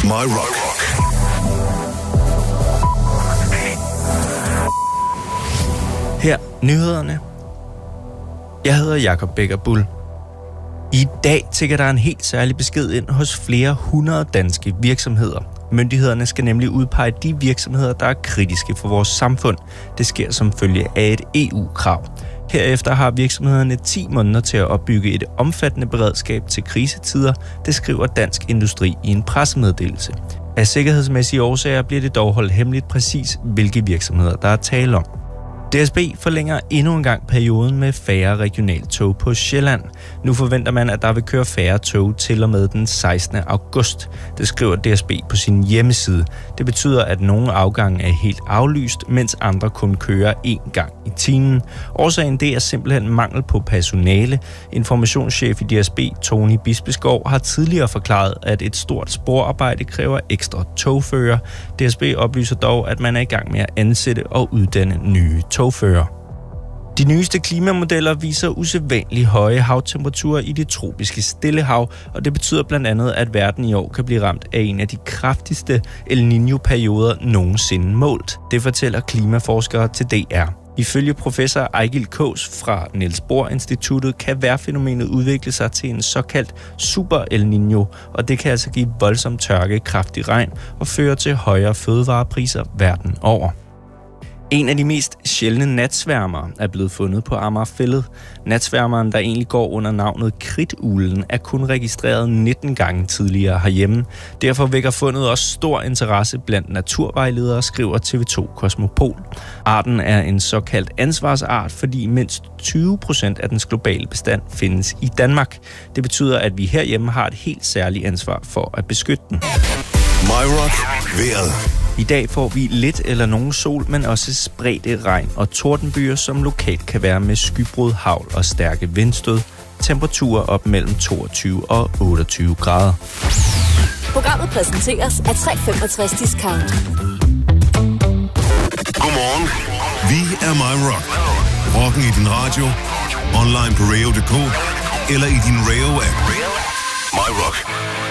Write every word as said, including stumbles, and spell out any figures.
My Rock. Her nyhederne. Jeg hedder Jakob Becker Bull. I dag tikker der en helt særlig besked ind hos flere hundrede danske virksomheder. Myndighederne skal nemlig udpege de virksomheder, der er kritiske for vores samfund. Det sker som følge af et E U-krav. Herefter har virksomhederne ti måneder til at opbygge et omfattende beredskab til krisetider, det skriver Dansk Industri i en pressemeddelelse. Af sikkerhedsmæssige årsager bliver det dog holdt hemmeligt præcis, hvilke virksomheder der er tale om. D S B forlænger endnu en gang perioden med færre regionaltog på Sjælland. Nu forventer man, at der vil køre færre tog til og med den sekstende august. Det skriver D S B på sin hjemmeside. Det betyder, at nogle afgange er helt aflyst, mens andre kun kører én gang i timen. Årsagen det er simpelthen mangel på personale. Informationschef i D S B, Tony Bispeskov, har tidligere forklaret, at et stort sporarbejde kræver ekstra togfører. D S B oplyser dog, at man er i gang med at ansætte og uddanne nye togfører. De nyeste klimamodeller viser usædvanligt høje havtemperaturer i det tropiske Stillehav, og det betyder blandt andet, at verden i år kan blive ramt af en af de kraftigste El Niño-perioder nogensinde målt. Det fortæller klimaforskere til D R. Ifølge professor Ejgil Kaas fra Niels Bohr Instituttet kan vejrfænomenet udvikle sig til en såkaldt super El Niño, og det kan altså give voldsom tørke, kraftig regn og føre til højere fødevarepriser verden over. En af de mest sjældne natsværmere er blevet fundet på Amager Fælled. Natsværmeren, der egentlig går under navnet kridtuglen, er kun registreret nitten gange tidligere herhjemme. Derfor vækker fundet også stor interesse blandt naturvejledere, skriver T V to Kosmopol. Arten er en såkaldt ansvarsart, fordi mindst tyve procent af dens globale bestand findes i Danmark. Det betyder, at vi herhjemme har et helt særligt ansvar for at beskytte den. My Rock. Vejret. I dag får vi lidt eller nogen sol, men også spredte regn og tordenbyer, som lokalt kan være med skybrud, hagl og stærke vindstød. Temperaturer op mellem toogtyve og otteogtyve grader. Programmet præsenteres af tre femogtres Discount. Godmorgen. Vi er My Rock. Rocken i din radio, online på radio punktum d k eller i din Rayo-app. My Rock.